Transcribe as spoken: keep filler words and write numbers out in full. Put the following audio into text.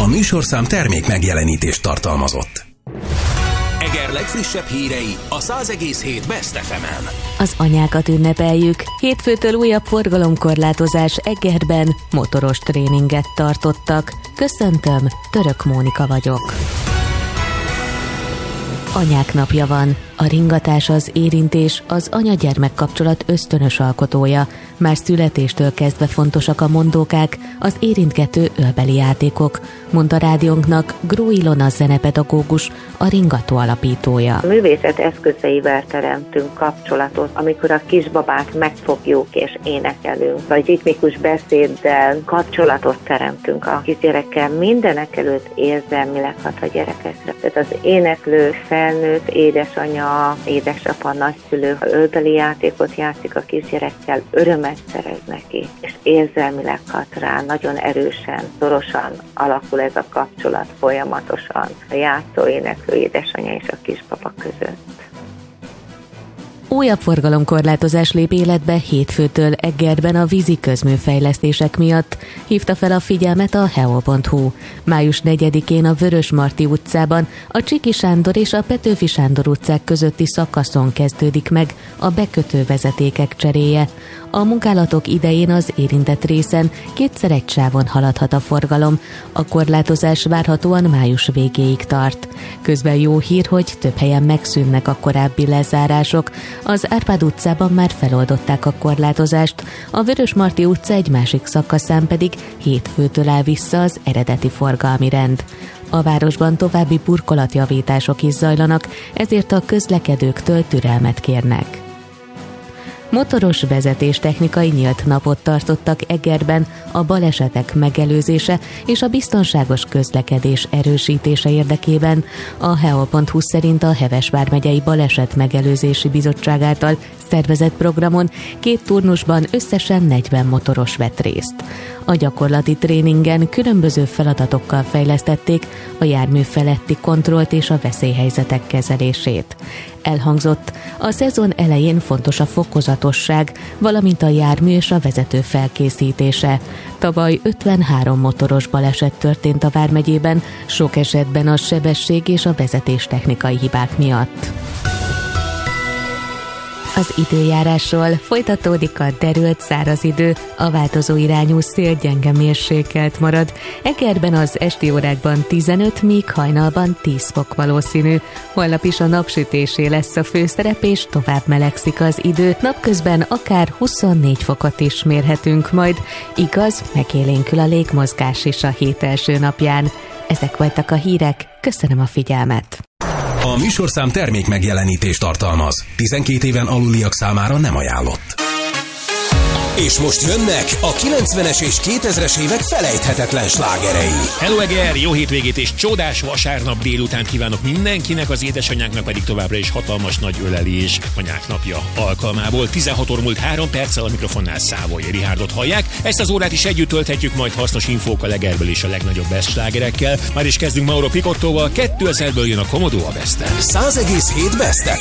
A műsorszám termék megjelenítést tartalmazott. Eger legfrissebb hírei a száz egész hét Best ef emen. Az anyákat ünnepeljük. Hétfőtől újabb forgalomkorlátozás Egerben, motoros tréninget tartottak. Köszöntöm, Török Mónika vagyok. Anyák napja van. A ringatás, az érintés, az anya-gyermek kapcsolat ösztönös alkotója. Már születéstől kezdve fontosak a mondókák, az érintgető ölbeli játékok, mondta rádiónknak Gró Ilona zenepedagógus, a Ringató alapítója. A művészet eszközeivel teremtünk kapcsolatot, amikor a kisbabát megfogjuk és énekelünk, vagy ritmikus beszéddel kapcsolatot teremtünk a kisgyerekkel, mindenek előtt érzelmileg hat a gyerekekre. Tehát az éneklő, felnőtt, édesanya, édesapa, nagyszülő, ha ölbeli játékot játszik a kisgyerekkel, örömet szerez neki, és érzelmileg hat rá, nagyon erősen, szorosan alakul ez a kapcsolat folyamatosan a játszó, éneklő édesanyja és a kisbaba között. Újabb forgalomkorlátozás lép életbe hétfőtől Egerben a vízi közműfejlesztések miatt, hívta fel a figyelmet a heo pont hu. május negyedikén a Vörösmarty utcában, a Csiki Sándor és a Petőfi Sándor utcák közötti szakaszon kezdődik meg a bekötő vezetékek cseréje. A munkálatok idején az érintett részen kétszer egy sávon haladhat a forgalom, a korlátozás várhatóan május végéig tart. Közben jó hír, hogy több helyen megszűnnek a korábbi lezárások. Az Árpád utcában már feloldották a korlátozást, a Vörösmarty utca egy másik szakaszán pedig hétfőtől áll vissza az eredeti forgalmi rend. A városban további burkolatjavítások is zajlanak, ezért a közlekedőktől türelmet kérnek. Motoros vezetéstechnikai nyílt napot tartottak Egerben a balesetek megelőzése és a biztonságos közlekedés erősítése érdekében. A heo pont hu szerint a Heves vármegyei Baleset Megelőzési Bizottság által szervezett programon két turnusban összesen negyven motoros vett részt. A gyakorlati tréningen különböző feladatokkal fejlesztették a jármű feletti kontrollt és a veszélyhelyzetek kezelését. Elhangzott, a szezon elején fontos a fokozatosság, valamint a jármű és a vezető felkészítése. Tavaly ötvenhárom motoros baleset történt a vármegyében, sok esetben a sebesség és a vezetéstechnikai hibák miatt. Az időjárásról: folytatódik a derült száraz idő, a változó irányú szél gyenge mérsékelt marad. Egerben az esti órákban tizenöt, míg hajnalban tíz fok valószínű. Holnap is a napsütésé lesz a főszerep, és tovább melegszik az idő. Napközben akár huszonnégy fokot is mérhetünk majd. Igaz, megélénkül a légmozgás is a hét első napján. Ezek voltak a hírek, köszönöm a figyelmet! A műsorszám termék megjelenítést tartalmaz. tizenkét éven aluliak számára nem ajánlott. És most jönnek a kilencvenes és kétezres évek felejthetetlen slágerei. Hello Eger, jó hétvégét és csodás vasárnap délután kívánok mindenkinek, az édesanyáknak pedig továbbra is hatalmas nagy ölelés anyák napja alkalmából. tizenhat óra múlt három perccel a mikrofonnál Szávolyi Richárdot hallják. Ezt az órát is együtt tölthetjük majd hasznos infókkal Egerből és a legnagyobb best slágerekkel. Már is kezdünk Mauro Picottóval, kétezerből jön a Commodore a Best-en. száz egész hét Best ef